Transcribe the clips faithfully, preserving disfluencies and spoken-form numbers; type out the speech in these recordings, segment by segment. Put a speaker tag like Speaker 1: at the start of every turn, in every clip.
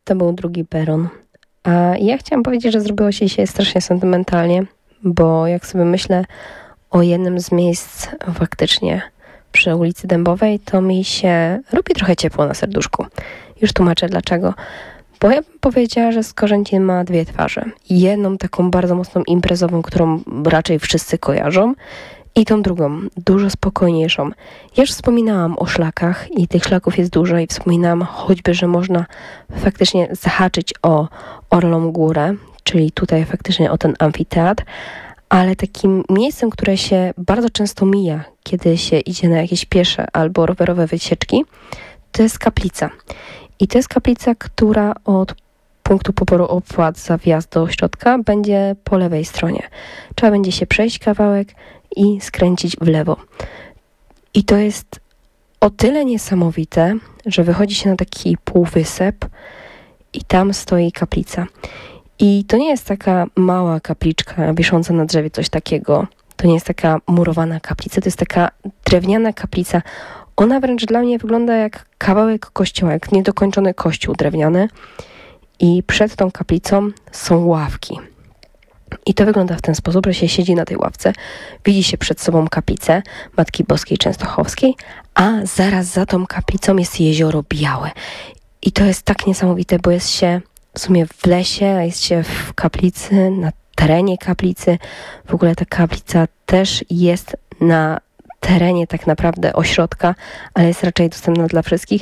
Speaker 1: To był drugi peron. A ja chciałam powiedzieć, że zrobiło się dzisiaj strasznie sentymentalnie, bo jak sobie myślę o jednym z miejsc faktycznie przy ulicy Dębowej, to mi się robi trochę ciepło na serduszku. Już tłumaczę dlaczego. Bo ja bym powiedziała, że Skorzęcin ma dwie twarze. Jedną taką bardzo mocną imprezową, którą raczej wszyscy kojarzą, i tą drugą, dużo spokojniejszą. Ja już wspominałam o szlakach i tych szlaków jest dużo i wspominałam choćby, że można faktycznie zahaczyć o Orlą Górę, czyli tutaj faktycznie o ten amfiteatr, ale takim miejscem, które się bardzo często mija, kiedy się idzie na jakieś piesze albo rowerowe wycieczki, to jest kaplica. I to jest kaplica, która od punktu poboru opłat za wjazd do ośrodka będzie po lewej stronie. Trzeba będzie się przejść kawałek i skręcić w lewo. I to jest o tyle niesamowite, że wychodzi się na taki półwysep i tam stoi kaplica. I to nie jest taka mała kapliczka wisząca na drzewie, coś takiego. To nie jest taka murowana kaplica, to jest taka drewniana kaplica. Ona wręcz dla mnie wygląda jak kawałek kościoła, jak niedokończony kościół drewniany. I przed tą kaplicą są ławki. I to wygląda w ten sposób, że się siedzi na tej ławce, widzi się przed sobą kaplicę Matki Boskiej Częstochowskiej, a zaraz za tą kaplicą jest Jezioro Białe. I to jest tak niesamowite, bo jest się w sumie w lesie, a jest się w kaplicy, na terenie kaplicy. W ogóle ta kaplica też jest na terenie tak naprawdę ośrodka, ale jest raczej dostępna dla wszystkich.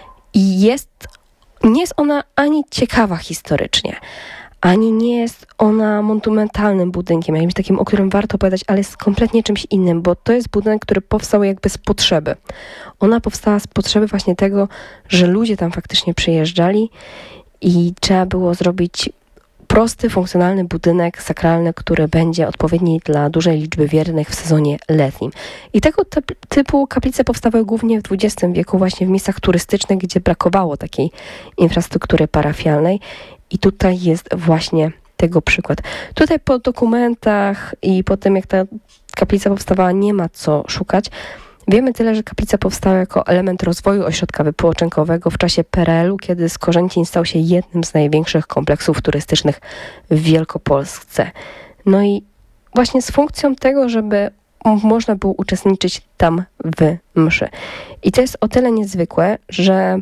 Speaker 1: I jest, nie jest ona ani ciekawa historycznie, ani nie jest ona monumentalnym budynkiem, jakimś takim, o którym warto opowiadać, ale jest kompletnie czymś innym, bo to jest budynek, który powstał jakby z potrzeby. Ona powstała z potrzeby właśnie tego, że ludzie tam faktycznie przyjeżdżali i trzeba było zrobić prosty, funkcjonalny budynek sakralny, który będzie odpowiedni dla dużej liczby wiernych w sezonie letnim. I tego typu kaplice powstawały głównie w dwudziestym wieku właśnie w miejscach turystycznych, gdzie brakowało takiej infrastruktury parafialnej. I tutaj jest właśnie tego przykład. Tutaj po dokumentach i po tym, jak ta kaplica powstawała, nie ma co szukać. Wiemy tyle, że kaplica powstała jako element rozwoju ośrodka wypoczynkowego w czasie P R L u, kiedy Skorzęcin stał się jednym z największych kompleksów turystycznych w Wielkopolsce. No i właśnie z funkcją tego, żeby można było uczestniczyć tam w mszy. I to jest o tyle niezwykłe, że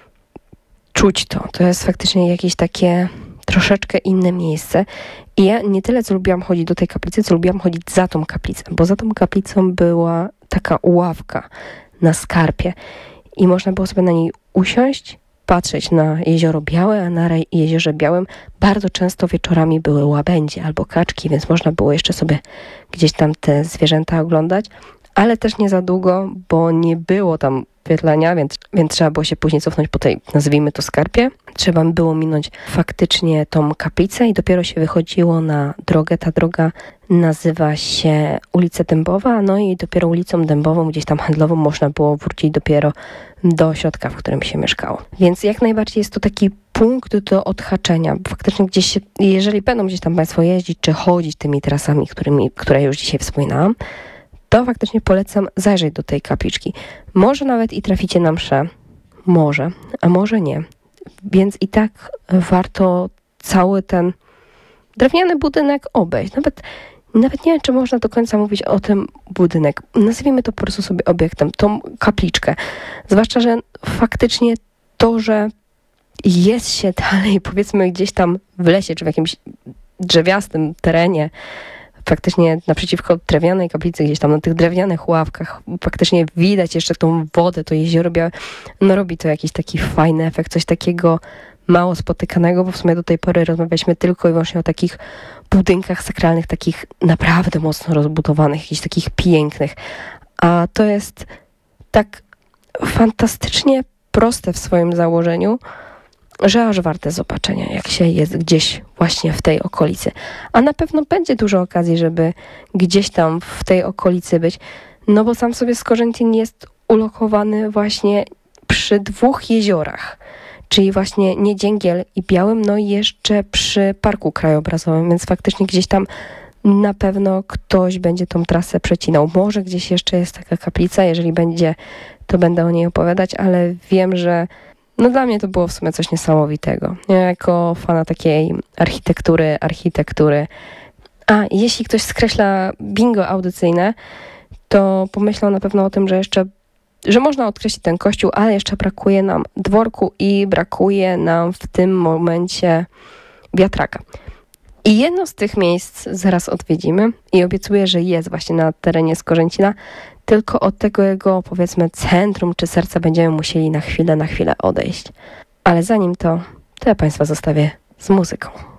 Speaker 1: czuć to. To jest faktycznie jakieś takie troszeczkę inne miejsce. I ja nie tyle, co lubiłam chodzić do tej kaplicy, co lubiłam chodzić za tą kaplicę, bo za tą kaplicą była taka ławka na skarpie i można było sobie na niej usiąść, patrzeć na Jezioro Białe, a na Jeziorze Białym bardzo często wieczorami były łabędzie albo kaczki, więc można było jeszcze sobie gdzieś tam te zwierzęta oglądać, ale też nie za długo, bo nie było tam oświetlenia, więc, więc trzeba było się później cofnąć po tej, nazwijmy to, skarpie. Trzeba było minąć faktycznie tą kaplicę i dopiero się wychodziło na drogę. Ta droga nazywa się ulica Dębowa, no i dopiero ulicą Dębową, gdzieś tam handlową, można było wrócić dopiero do ośrodka, w którym się mieszkało. Więc jak najbardziej jest to taki punkt do odhaczenia. Faktycznie gdzieś się, jeżeli będą gdzieś tam Państwo jeździć, czy chodzić tymi trasami, którymi, które już dzisiaj wspominałam, to faktycznie polecam zajrzeć do tej kapliczki. Może nawet i traficie na mszę, może, a może nie. Więc i tak warto cały ten drewniany budynek obejść. Nawet, nawet nie wiem, czy można do końca mówić o tym budynek. Nazwijmy to po prostu sobie obiektem, tą kapliczkę. Zwłaszcza, że faktycznie to, że jest się dalej, powiedzmy gdzieś tam w lesie, czy w jakimś drzewiastym terenie, faktycznie naprzeciwko drewnianej kaplicy, gdzieś tam na tych drewnianych ławkach, faktycznie widać jeszcze tą wodę, to Jezioro Białe, no robi to jakiś taki fajny efekt, coś takiego mało spotykanego, bo w sumie do tej pory rozmawialiśmy tylko i wyłącznie o takich budynkach sakralnych, takich naprawdę mocno rozbudowanych, jakichś takich pięknych. A to jest tak fantastycznie proste w swoim założeniu, że aż warte zobaczenia, jak się jest gdzieś właśnie w tej okolicy. A na pewno będzie dużo okazji, żeby gdzieś tam w tej okolicy być, no bo sam sobie Skorzęcin jest ulokowany właśnie przy dwóch jeziorach, czyli właśnie Niedzięgiel i Białym, no i jeszcze przy Parku Krajobrazowym, więc faktycznie gdzieś tam na pewno ktoś będzie tą trasę przecinał. Może gdzieś jeszcze jest taka kaplica, jeżeli będzie, to będę o niej opowiadać, ale wiem, że No dla mnie to było w sumie coś niesamowitego. Ja jako fana takiej architektury, architektury. A, jeśli ktoś skreśla bingo audycyjne, to pomyślał na pewno o tym, że jeszcze, że można odkreślić ten kościół, ale jeszcze brakuje nam dworku i brakuje nam w tym momencie wiatraka. I jedno z tych miejsc zaraz odwiedzimy i obiecuję, że jest właśnie na terenie Skorzęcina, tylko od tego jego, powiedzmy, centrum czy serca będziemy musieli na chwilę, na chwilę odejść. Ale zanim to, to ja Państwa zostawię z muzyką.